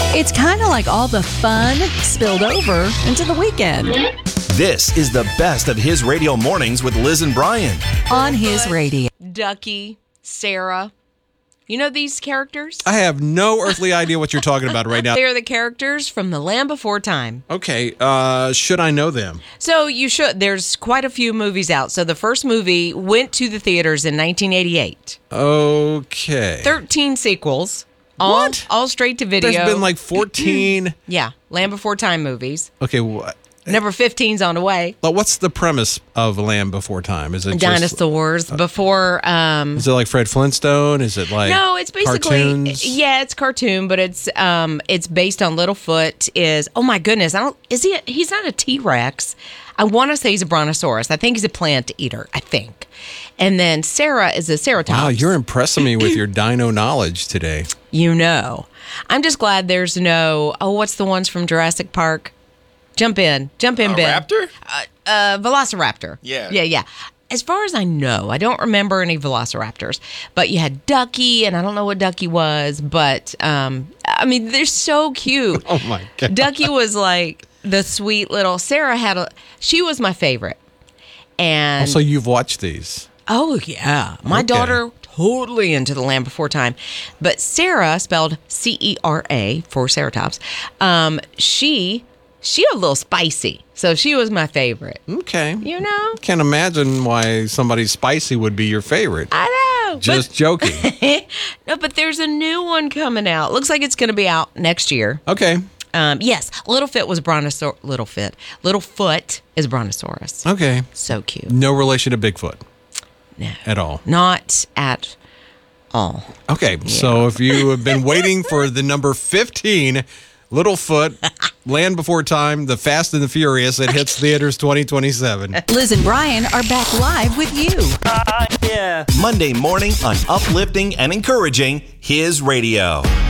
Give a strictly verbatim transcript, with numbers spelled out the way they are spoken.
It's kind of like all the fun spilled over into the weekend. This is the best of His Radio Mornings with Liz and Brian. On His Radio. Ducky, Sarah. You know these characters? I have no earthly idea what you're talking about right now. They are the characters from The Land Before Time. Okay, uh, should I know them? So you should. There's quite a few movies out. So the first movie went to the theaters in nineteen eighty-eight. Okay. thirteen sequels. All, What? all straight to video. There's been like fourteen. Yeah, Land Before Time movies. Okay, what? Number fifteen's on the way. Well, what's the premise of Land Before Time? Is it just, Dinosaurs before. Um, is it like Fred Flintstone? Is it like no, it's basically cartoons? yeah, it's cartoon, but it's um, it's based on Littlefoot. Is oh my goodness, I don't. Is he? A, he's not a T-Rex. I want to say he's a brontosaurus. I think he's a plant eater. I think. And then Sarah is a ceratops. Wow, you're impressing me with your dino knowledge today. You know, I'm just glad there's no. Oh, what's the ones from Jurassic Park? Jump in, jump in, A Ben. raptor? Uh, uh, Velociraptor. Yeah. yeah, yeah. As far as I know, I don't remember any Velociraptors. But you had Ducky, and I don't know what Ducky was. But um, I mean, they're so cute. Oh my God. Ducky was like the sweet little. Sarah had a. She was my favorite. And Also, you've watched these. oh yeah, my Okay. daughter totally into The Land Before Time. But Sarah, spelled C E R A for Ceratops, um, she she a little spicy, so she was my favorite. Okay. You know, Can't imagine why somebody spicy would be your favorite. I know. Just joking. but, no, but there's a new one coming out. Looks like it's going to be out next year. Okay. Um, yes, Littlefoot was brontosaur. Littlefoot, Littlefoot is brontosaurus. Okay. So cute. No relation to Bigfoot No, at all. not at all. Okay, so if you have been waiting for the number fifteen, Littlefoot, Land Before Time, The Fast and the Furious, it hits theaters twenty twenty-seven. Liz and Brian are back live with you. Monday morning on Uplifting and Encouraging His Radio.